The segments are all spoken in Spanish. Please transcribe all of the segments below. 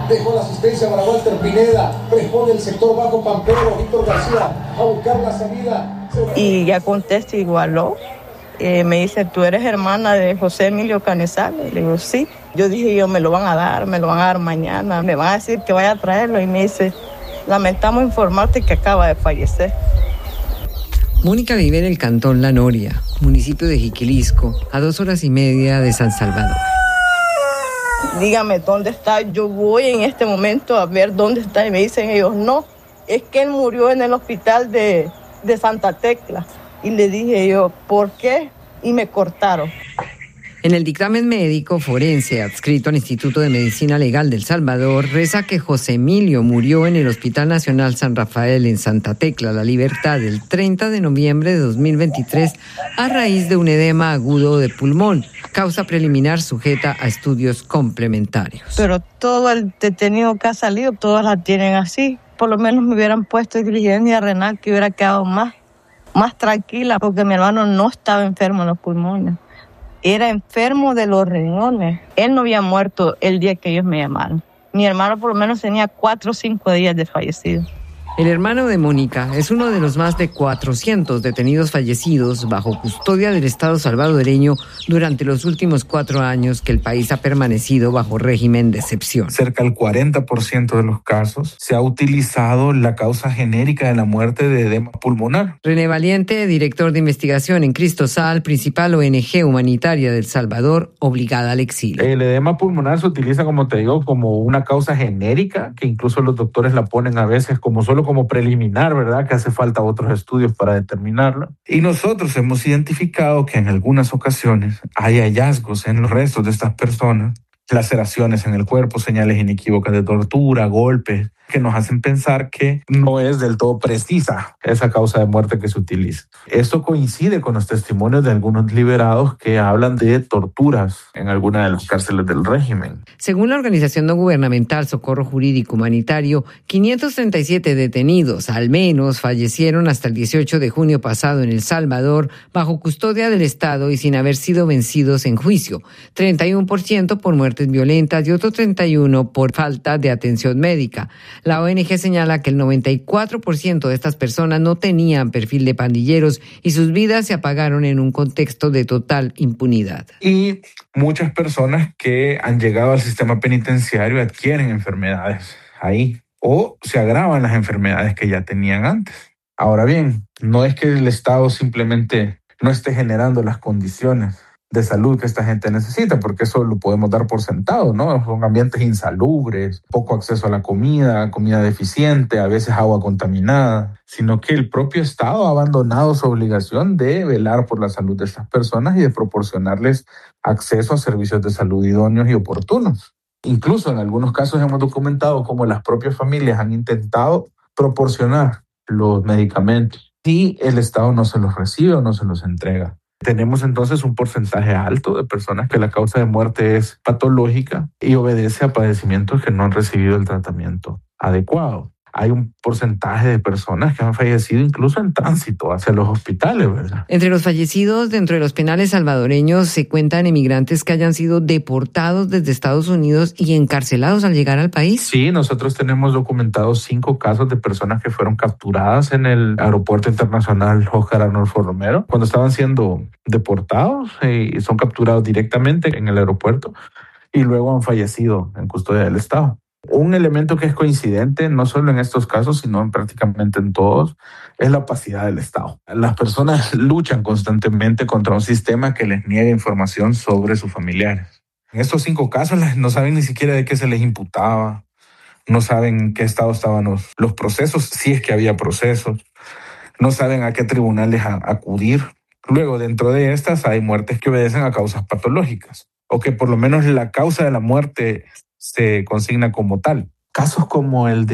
Dejó la asistencia para Walter Pineda. Responde el sector bajo Pampero, Víctor García, a buscar la salida. Y ya contesta igualó. Me dice, ¿tú eres hermana de José Emilio Canizales? Le digo, sí. Yo dije, me lo van a dar mañana. Me van a decir que vaya a traerlo. Y me dice, lamentamos informarte que acaba de fallecer. Mónica vive en el cantón La Noria, municipio de Jiquilisco, a 2 horas y media de San Salvador. Dígame, ¿dónde está? Yo voy en este momento a ver dónde está. Y me dicen ellos, no, es que él murió en el hospital de Santa Tecla. Y le dije yo, ¿por qué? Y me cortaron. En el dictamen médico forense adscrito al Instituto de Medicina Legal del Salvador, reza que José Emilio murió en el Hospital Nacional San Rafael en Santa Tecla, La Libertad, el 30 de noviembre de 2023, a raíz de un edema agudo de pulmón, causa preliminar sujeta a estudios complementarios. Pero todo el detenido que ha salido, todas la tienen así. Por lo menos me hubieran puesto diligencia renal, que hubiera quedado más tranquila, porque mi hermano no estaba enfermo en los pulmones. Era enfermo de los riñones. Él no había muerto el día que ellos me llamaron. Mi hermano por lo menos tenía 4 o 5 días de fallecido. El hermano de Mónica es uno de los más de 400 detenidos fallecidos bajo custodia del Estado salvadoreño durante los últimos 4 años que el país ha permanecido bajo régimen de excepción. Cerca del 40% de los casos se ha utilizado la causa genérica de la muerte de edema pulmonar. René Valiente, director de investigación en Cristosal, principal ONG humanitaria del Salvador, obligada al exilio. El edema pulmonar se utiliza, como te digo, como una causa genérica, que incluso los doctores la ponen a veces como preliminar, ¿verdad? Que hace falta otros estudios para determinarlo. Y nosotros hemos identificado que en algunas ocasiones hay hallazgos en los restos de estas personas, laceraciones en el cuerpo, señales inequívocas de tortura, golpes, que nos hacen pensar que no es del todo precisa esa causa de muerte que se utiliza. Esto coincide con los testimonios de algunos liberados que hablan de torturas en alguna de las cárceles del régimen. Según la organización no gubernamental Socorro Jurídico Humanitario, 537 detenidos, al menos, fallecieron hasta el 18 de junio pasado en El Salvador bajo custodia del Estado y sin haber sido vencidos en juicio. 31% por muertes violentas y otro 31% por falta de atención médica. La ONG señala que el 94% de estas personas no tenían perfil de pandilleros y sus vidas se apagaron en un contexto de total impunidad. Y muchas personas que han llegado al sistema penitenciario adquieren enfermedades ahí o se agravan las enfermedades que ya tenían antes. Ahora bien, no es que el Estado simplemente no esté generando las condiciones de salud que esta gente necesita, porque eso lo podemos dar por sentado, ¿no? Son ambientes insalubres, poco acceso a la comida deficiente, a veces agua contaminada, sino que el propio Estado ha abandonado su obligación de velar por la salud de estas personas y de proporcionarles acceso a servicios de salud idóneos y oportunos. Incluso en algunos casos hemos documentado cómo las propias familias han intentado proporcionar los medicamentos y el Estado no se los recibe o no se los entrega. Tenemos entonces un porcentaje alto de personas que la causa de muerte es patológica y obedece a padecimientos que no han recibido el tratamiento adecuado. Hay un porcentaje de personas que han fallecido incluso en tránsito hacia los hospitales, ¿verdad? Entre los fallecidos dentro de los penales salvadoreños se cuentan emigrantes que hayan sido deportados desde Estados Unidos y encarcelados al llegar al país. Sí, nosotros tenemos documentados 5 casos de personas que fueron capturadas en el Aeropuerto Internacional Óscar Arnolfo Romero cuando estaban siendo deportados y son capturados directamente en el aeropuerto y luego han fallecido en custodia del Estado. Un elemento que es coincidente, no solo en estos casos, sino prácticamente en todos, es la opacidad del Estado. Las personas luchan constantemente contra un sistema que les niega información sobre sus familiares. En estos 5 casos no saben ni siquiera de qué se les imputaba, no saben en qué estado estaban los procesos, si es que había procesos, no saben a qué tribunales acudir. Luego, dentro de estas hay muertes que obedecen a causas patológicas, o que por lo menos la causa de la muerte se consigna como tal. Casos como el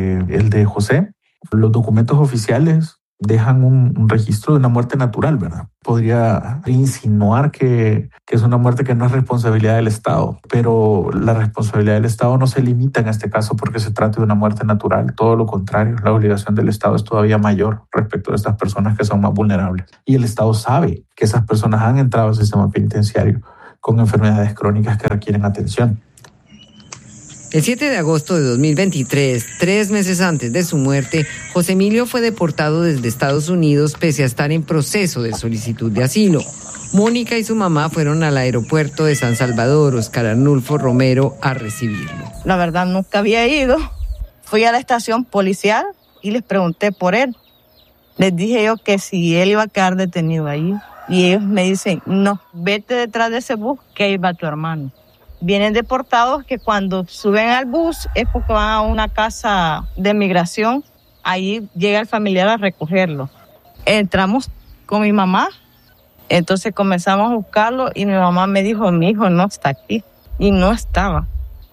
de José, los documentos oficiales dejan un registro de una muerte natural, ¿verdad? Podría insinuar que es una muerte que no es responsabilidad del Estado, pero la responsabilidad del Estado no se limita en este caso porque se trata de una muerte natural. Todo lo contrario, la obligación del Estado es todavía mayor respecto de estas personas que son más vulnerables. Y el Estado sabe que esas personas han entrado al sistema penitenciario con enfermedades crónicas que requieren atención. El 7 de agosto de 2023, 3 meses antes de su muerte, José Emilio fue deportado desde Estados Unidos pese a estar en proceso de solicitud de asilo. Mónica y su mamá fueron al aeropuerto de San Salvador, Óscar Arnulfo Romero, a recibirlo. La verdad nunca había ido. Fui a la estación policial y les pregunté por él. Les dije yo que si él iba a quedar detenido ahí. Y ellos me dicen, no, vete detrás de ese bus que ahí va tu hermano. Vienen deportados que cuando suben al bus es porque van a una casa de migración. Ahí llega el familiar a recogerlo. Entramos con mi mamá, entonces comenzamos a buscarlo y mi mamá me dijo, mi hijo no está aquí. Y no estaba.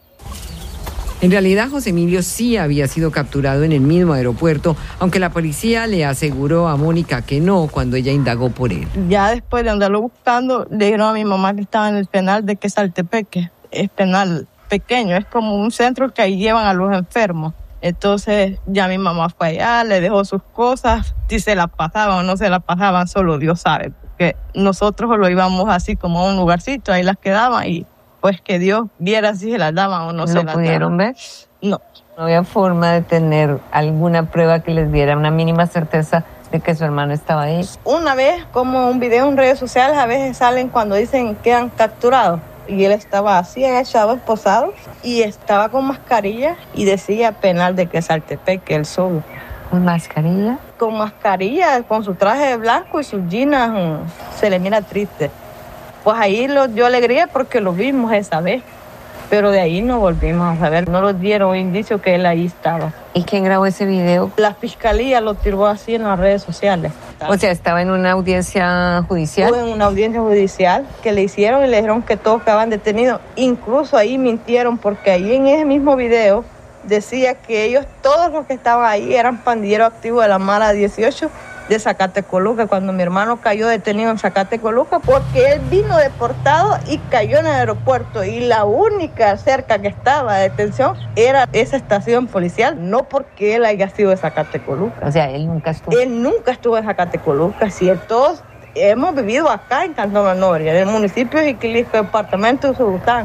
En realidad, José Emilio sí había sido capturado en el mismo aeropuerto, aunque la policía le aseguró a Mónica que no cuando ella indagó por él. Ya después de andarlo buscando, le dijeron a mi mamá que estaba en el penal de Quesaltepeque. Es penal pequeño, es como un centro que ahí llevan a los enfermos. Entonces ya mi mamá fue allá, le dejó sus cosas, si se las pasaban o no se las pasaban, solo Dios sabe. Porque nosotros lo íbamos así como a un lugarcito, ahí las quedaban y pues que Dios viera si se las daban o no se las daban. ¿Lo pudieron ver? No. No había forma de tener alguna prueba que les diera una mínima certeza de que su hermano estaba ahí. Una vez, como un video en redes sociales, a veces salen cuando dicen que han capturado. Y él estaba así, agachado, esposado, y estaba con mascarilla y decía penal de Quesaltepeque, él solo. ¿Con mascarilla? Con mascarilla, con su traje blanco y sus jeans, se le mira triste. Pues ahí dio alegría porque lo vimos esa vez, pero de ahí no volvimos a ver, no nos dieron indicio que él ahí estaba. ¿Y quién grabó ese video? La fiscalía lo tiró así en las redes sociales. O sea, estaba en una audiencia judicial. Estuvo en una audiencia judicial que le hicieron y le dijeron que todos estaban detenidos. Incluso ahí mintieron porque ahí en ese mismo video decía que ellos, todos los que estaban ahí, eran pandilleros activos de la Mara 18 de Zacatecoluca, cuando mi hermano cayó detenido en Zacatecoluca, porque él vino deportado y cayó en el aeropuerto y la única cerca que estaba de detención era esa estación policial, no porque él haya sido de Zacatecoluca. O sea, él nunca estuvo. Él nunca estuvo en Zacatecoluca, sí, todos hemos vivido acá en Cantón Manoria, en el municipio de Jiquilisco, departamento de Usulután.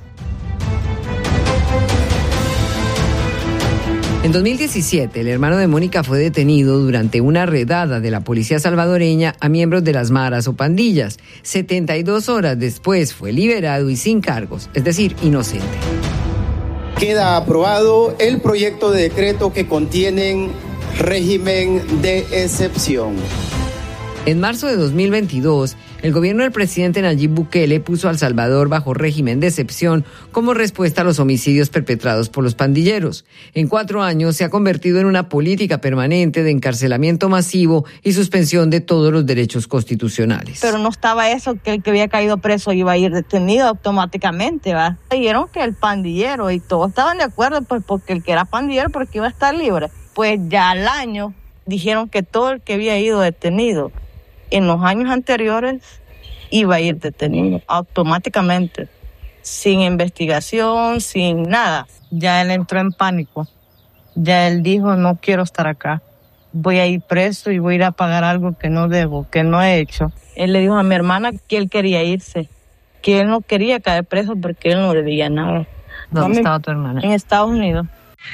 En 2017, el hermano de Mónica fue detenido durante una redada de la policía salvadoreña a miembros de las maras o pandillas. 72 horas después fue liberado y sin cargos, es decir, inocente. Queda aprobado el proyecto de decreto que contiene régimen de excepción. En marzo de 2022, el gobierno del presidente Nayib Bukele puso a El Salvador bajo régimen de excepción como respuesta a los homicidios perpetrados por los pandilleros. En 4 años se ha convertido en una política permanente de encarcelamiento masivo y suspensión de todos los derechos constitucionales. Pero no estaba eso, que el que había caído preso iba a ir detenido automáticamente, ¿va? Dijeron que el pandillero, y todos estaban de acuerdo, pues porque el que era pandillero, porque iba a estar libre. Pues ya al año dijeron que todo el que había ido detenido en los años anteriores iba a ir detenido automáticamente, sin investigación, sin nada. Ya él entró en pánico. Ya él dijo, no quiero estar acá. Voy a ir preso y voy a ir a pagar algo que no debo, que no he hecho. Él le dijo a mi hermana que él quería irse, que él no quería caer preso porque él no debía nada. ¿Dónde estaba tu hermana? En Estados Unidos.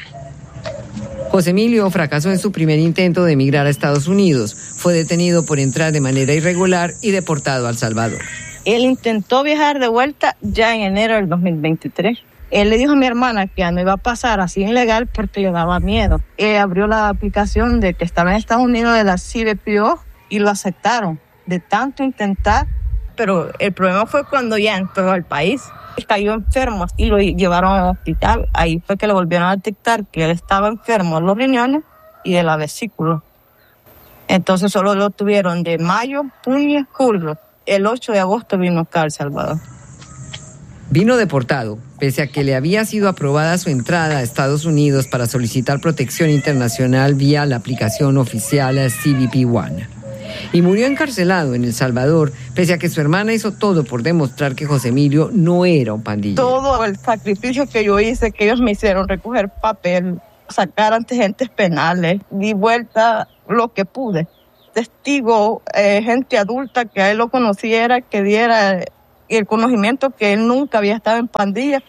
José Emilio fracasó en su primer intento de emigrar a Estados Unidos. Fue detenido por entrar de manera irregular y deportado a El Salvador. Él intentó viajar de vuelta ya en enero del 2023. Él le dijo a mi hermana que ya no iba a pasar así ilegal porque le daba miedo. Él abrió la aplicación de que estaba en Estados Unidos de la CBPO y lo aceptaron de tanto intentar. Pero el problema fue cuando ya entró al país. Cayó enfermo y lo llevaron al hospital. Ahí fue que le volvieron a detectar que él estaba enfermo de los riñones y de la vesícula. Entonces solo lo tuvieron de mayo, junio, julio. El 8 de agosto vino acá a El Salvador. Vino deportado, pese a que le había sido aprobada su entrada a Estados Unidos para solicitar protección internacional vía la aplicación oficial CBP One. Y murió encarcelado en El Salvador, pese a que su hermana hizo todo por demostrar que José Emilio no era un pandillero. Todo el sacrificio que yo hice, que ellos me hicieron, recoger papel, sacar antecedentes penales, di vuelta lo que pude. Testigo, gente adulta que a él lo conociera, que diera el conocimiento que él nunca había estado en pandilla,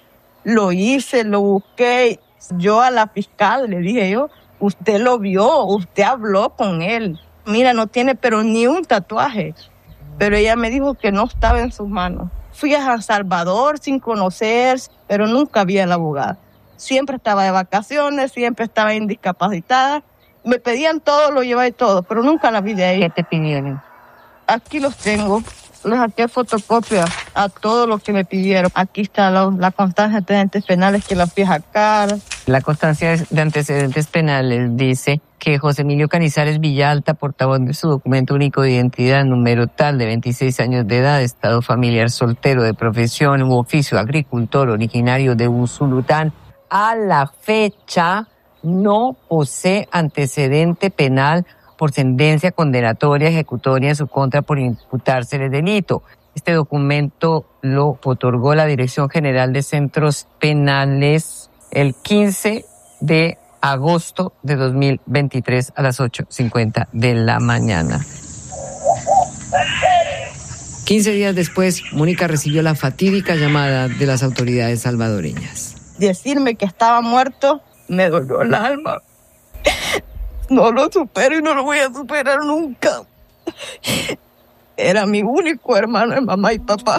Lo hice, lo busqué. Yo a la fiscal le dije yo, usted lo vio, usted habló con él. Mira, no tiene pero ni un tatuaje. Pero ella me dijo que no estaba en sus manos. Fui a San Salvador sin conocer, pero nunca vi a la abogada. Siempre estaba de vacaciones, siempre estaba indiscapacitada. Me pedían todo, lo llevaba y todo, pero nunca la vi de ahí. ¿Qué te pidieron? Aquí los tengo. Les saqué fotocopia a todo lo que me pidieron. Aquí está la constancia de antecedentes penales que la fui a sacar. La constancia de antecedentes penales dice que José Emilio Canizares Villalta, portavoz de su documento único de identidad, número tal, de 26 años de edad, estado familiar soltero, de profesión u oficio agricultor, originario de Usulután, a la fecha no posee antecedente penal por sentencia condenatoria ejecutoria en su contra por imputársele delito. Este documento lo otorgó la Dirección General de Centros Penales el 15 de agosto de 2023 a las 8:50 de la mañana. 15 días después, Mónica recibió la fatídica llamada de las autoridades salvadoreñas. Decirme que estaba muerto me dolió el alma. No lo supero y no lo voy a superar nunca. Era mi único hermano de mamá y papá.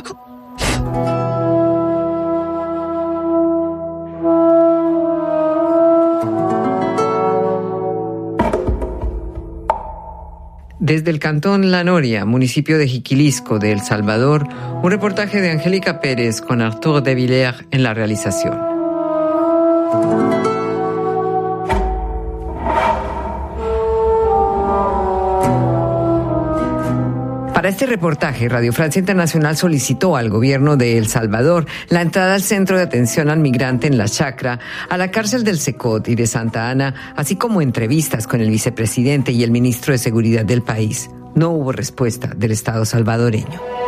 Desde el cantón La Noria, municipio de Jiquilisco, de El Salvador, un reportaje de Angélica Pérez con Arturo de Villers en la realización. Para este reportaje, Radio Francia Internacional solicitó al gobierno de El Salvador la entrada al Centro de Atención al Migrante en La Chacra, a la cárcel del Secot y de Santa Ana, así como entrevistas con el vicepresidente y el ministro de Seguridad del país. No hubo respuesta del Estado salvadoreño.